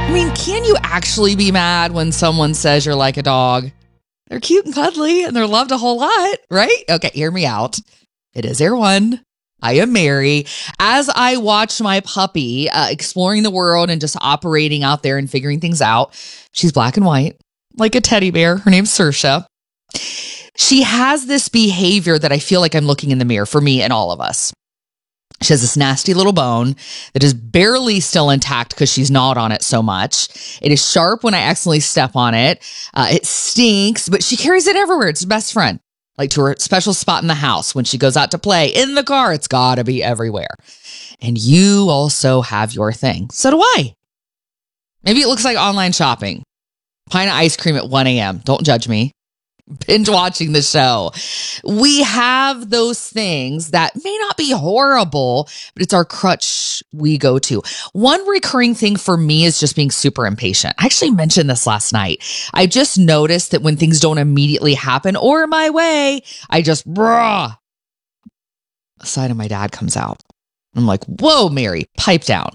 I mean, can you actually be mad when someone says you're like a dog? They're cute and cuddly and they're loved a whole lot, right? Okay, hear me out. It is Air One. I am Mary. As I watch my puppy exploring the world and just operating out there and figuring things out, she's black and white, like a teddy bear. Her name's Saoirse. She has this behavior that I feel like I'm looking in the mirror for me and all of us. She has this nasty little bone that is barely still intact because she's gnawed on it so much. It is sharp when I accidentally step on it. It stinks, but she carries it everywhere. It's her best friend. Like to her special spot in the house. When she goes out to play in the car, it's got to be everywhere. And you also have your thing. So do I. Maybe it looks like online shopping. Pint of ice cream at 1 a.m. Don't judge me. Binge watching the show. We have those things that may not be horrible, but it's our crutch we go to. One recurring thing for me is just being super impatient. I actually mentioned this last night. I just noticed that when things don't immediately happen or my way, I just, the side of my dad comes out. I'm like, whoa, Mary, pipe down.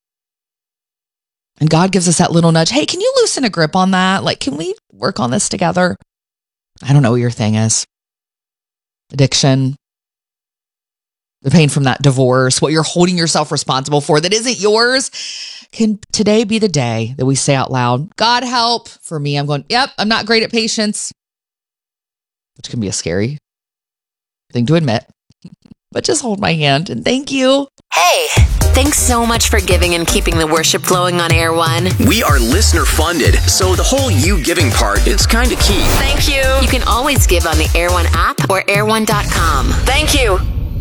And God gives us that little nudge. Hey, can you loosen a grip on that? Like, can we work on this together? I don't know what your thing is. Addiction, the pain from that divorce, what you're holding yourself responsible for that isn't yours. Can today be the day that we say out loud, God help? For me, I'm going, yep, I'm not great at patience, which can be a scary thing to admit, but just hold my hand and thank you. Hey, thanks so much for giving and keeping the worship flowing on Air One. We are listener funded, so the whole you giving part is kind of key. Thank you. You can always give on the Air One app or air1.com. Thank you.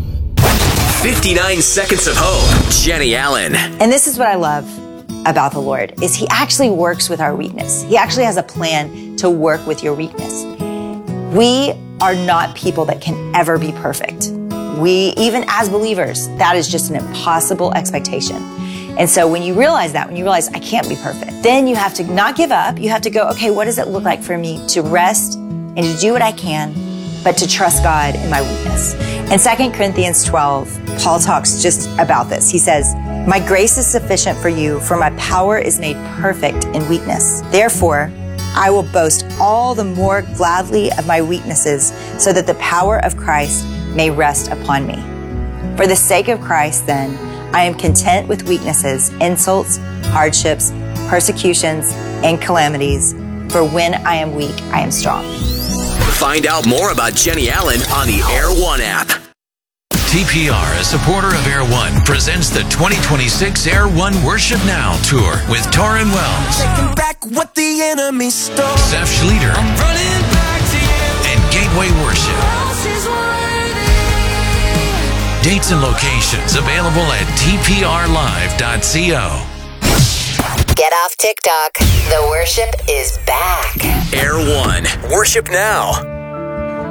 59 Seconds of Hope, Jenny Allen. And this is what I love about the Lord, is he actually works with our weakness. He actually has a plan to work with your weakness. We are not people that can ever be perfect. We, even as believers, that is just an impossible expectation. And so when you realize that, when you realize I can't be perfect, then you have to not give up. You have to go, okay, what does it look like for me to rest and to do what I can, but to trust God in my weakness? In 2 Corinthians 12, Paul talks just about this. He says, my grace is sufficient for you, for my power is made perfect in weakness. Therefore, I will boast all the more gladly of my weaknesses, so that the power of Christ may rest upon me. For the sake of Christ, then, I am content with weaknesses, insults, hardships, persecutions, and calamities. For when I am weak, I am strong. Find out more about Jenny Allen on the Air One app. TPR, a supporter of Air One, presents the 2026 Air One Worship Now Tour with Torrin Wells, Taking back what the enemy stole. Seth Schleter, I'm running back to you. and Gateway Worship. Dates and locations available at tprlive.co. Get off TikTok. The worship is back. Air One, Worship Now.